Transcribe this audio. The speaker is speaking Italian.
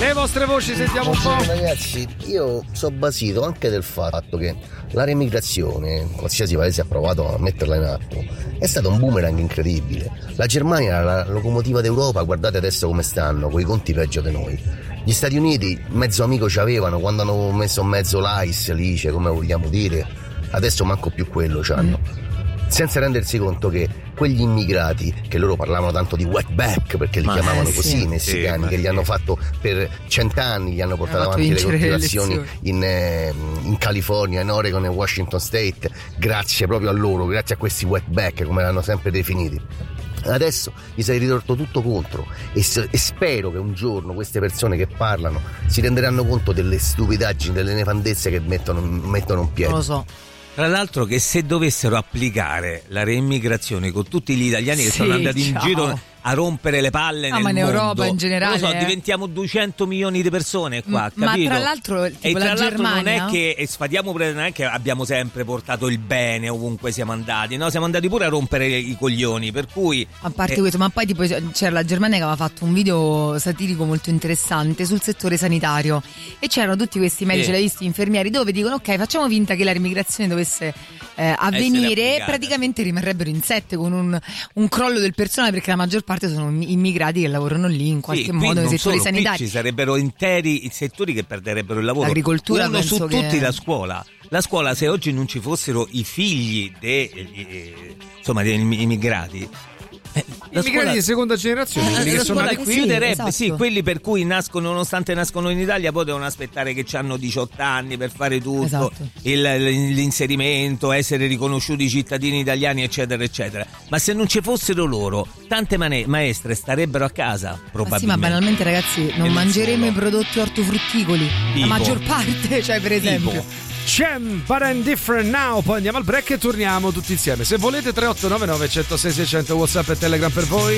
Le vostre voci sentiamo un po'. Ragazzi, io sono basito anche del fatto che la remigrazione, qualsiasi paese ha provato a metterla in atto, è stato un boomerang incredibile. La Germania era la locomotiva d'Europa, guardate adesso come stanno, coi conti peggio di noi. Gli Stati Uniti mezzo amico ci avevano quando hanno messo mezzo l'ICE, l'ICE, come vogliamo dire, adesso manco più quello c'hanno. Senza rendersi conto che quegli immigrati, che loro parlavano tanto di wetback perché li chiamavano così i messicani, che gli hanno fatto per 100 anni, gli hanno portato avanti le coltivazioni in California, in Oregon e Washington State, grazie proprio a loro, grazie a questi wetback come l'hanno sempre definiti. Adesso gli sei ritorto tutto contro e spero che un giorno queste persone che parlano si renderanno conto delle stupidaggini, delle nefandezze che mettono in piedi. Non lo so. Tra l'altro che se dovessero applicare la reimmigrazione con tutti gli italiani che sono andati in giro a rompere le palle nel ma in mondo, Europa in generale, non lo so, diventiamo 200 milioni di persone qua, ma capito? tra l'altro tipo e tra la l'altro Germania non è che sfatiamo, non è che abbiamo sempre portato il bene ovunque siamo andati, no, siamo andati pure a rompere i coglioni, per cui a parte questo, ma poi tipo c'era la Germania che aveva fatto un video satirico molto interessante sul settore sanitario e c'erano tutti questi medici, l'hai visto, infermieri, dove dicono ok, facciamo finta che la remigrazione dovesse avvenire, praticamente rimarrebbero in 7 con un crollo del personale, perché la maggior parte sono immigrati che lavorano lì in qualche modo nei settori sanitari. Ci sarebbero interi settori che perderebbero il lavoro. L'agricoltura, uno su tutti, che... la scuola, se oggi non ci fossero i figli degli immigrati, immigrati di seconda generazione, quelli che sono nati qui, chiuderebbe, sì, quelli per cui nonostante nascono in Italia, poi devono aspettare che hanno 18 anni per fare tutto, l'inserimento, essere riconosciuti cittadini italiani, eccetera eccetera. Ma se non ci fossero loro, tante maestre starebbero a casa, probabilmente. Sì, ma banalmente, ragazzi, non mangeremo i prodotti ortofrutticoli, la maggior parte, cioè per esempio Cem, But I'm Different Now. Poi andiamo al break e torniamo tutti insieme. Se volete 3899 106 600 WhatsApp e Telegram per voi.